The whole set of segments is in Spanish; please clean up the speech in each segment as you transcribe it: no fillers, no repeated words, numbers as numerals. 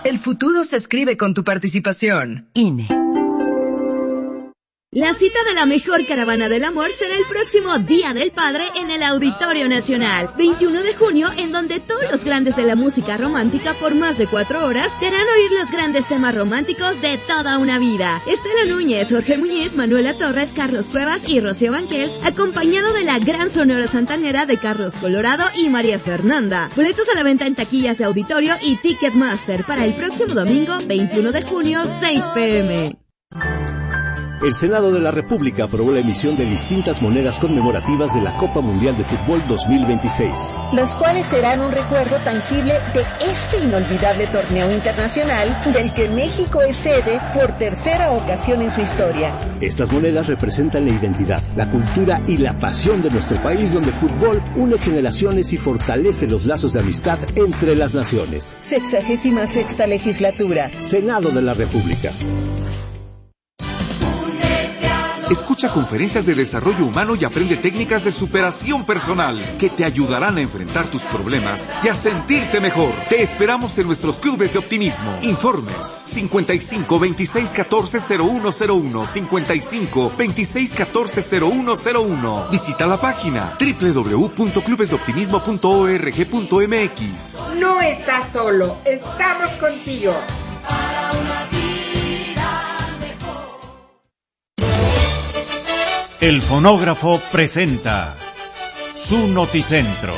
El futuro se escribe con tu participación. INE. La cita de la mejor caravana del amor será el próximo Día del Padre en el Auditorio Nacional, 21 de junio, en donde todos los grandes de la música romántica por más de 4 horas te harán oír los grandes temas románticos de toda una vida. Estela Núñez, Jorge Muñiz, Manuela Torres, Carlos Cuevas y Rocío Banquels, acompañado de la gran Sonora Santanera de Carlos Colorado y María Fernanda. Boletos a la venta en taquillas de auditorio y Ticketmaster para el próximo domingo, 21 de junio, 6 p.m. El Senado de la República aprobó la emisión de distintas monedas conmemorativas de la Copa Mundial de Fútbol 2026. Las cuales serán un recuerdo tangible de este inolvidable torneo internacional del que México es sede por tercera ocasión en su historia. Estas monedas representan la identidad, la cultura y la pasión de nuestro país, donde el fútbol une generaciones y fortalece los lazos de amistad entre las naciones. 66ª legislatura. Senado de la República. Escucha conferencias de desarrollo humano y aprende técnicas de superación personal que te ayudarán a enfrentar tus problemas y a sentirte mejor. Te esperamos en nuestros clubes de optimismo. Informes 55 26 14 0101, 55 26 14 0101. Visita la página www.clubesdeoptimismo.org.mx. No estás solo, estamos contigo. Para una vida mejor. El fonógrafo presenta su noticentro.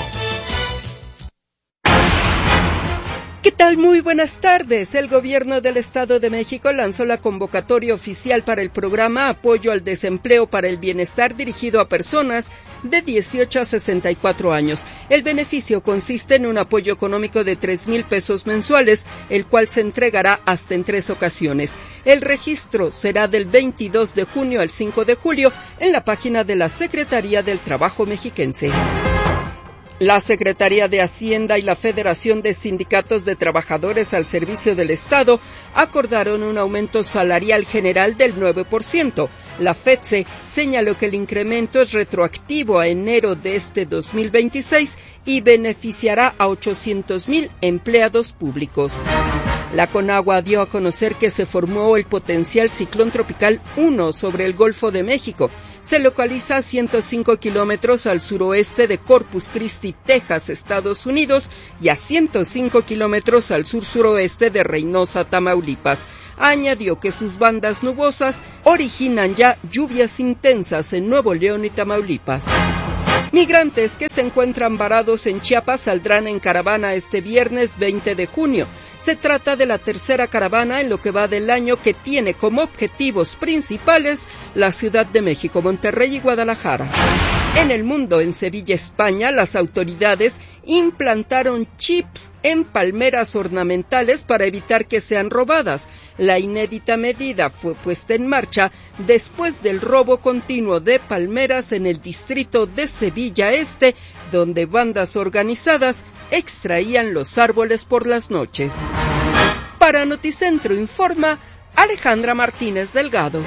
¿Qué tal? Muy buenas tardes. El gobierno del Estado de México lanzó la convocatoria oficial para el programa Apoyo al Desempleo para el Bienestar dirigido a personas de 18 a 64 años. El beneficio consiste en un apoyo económico de 3,000 pesos mensuales, el cual se entregará hasta en 3 ocasiones. El registro será del 22 de junio al 5 de julio en la página de la Secretaría del Trabajo mexiquense. La Secretaría de Hacienda y la Federación de Sindicatos de Trabajadores al Servicio del Estado acordaron un aumento salarial general del 9%. La FETSE señaló que el incremento es retroactivo a enero de este 2026 y beneficiará a 800,000 empleados públicos. La Conagua dio a conocer que se formó el potencial ciclón tropical 1 sobre el Golfo de México. Se localiza a 105 kilómetros al suroeste de Corpus Christi, Texas, Estados Unidos, y a 105 kilómetros al sur-suroeste de Reynosa, Tamaulipas. Añadió que sus bandas nubosas originan ya lluvias intensas en Nuevo León y Tamaulipas. Migrantes que se encuentran varados en Chiapas saldrán en caravana este viernes 20 de junio. Se trata de la tercera caravana en lo que va del año que tiene como objetivos principales la Ciudad de México, Monterrey y Guadalajara. En el mundo, en Sevilla, España, las autoridades implantaron chips en palmeras ornamentales para evitar que sean robadas. La inédita medida fue puesta en marcha después del robo continuo de palmeras en el distrito de Sevilla Este, donde bandas organizadas extraían los árboles por las noches. Para Noticentro informa Alejandra Martínez Delgado.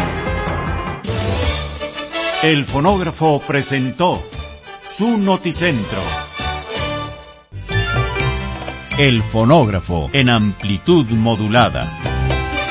El fonógrafo presentó su noticentro. El fonógrafo en amplitud modulada.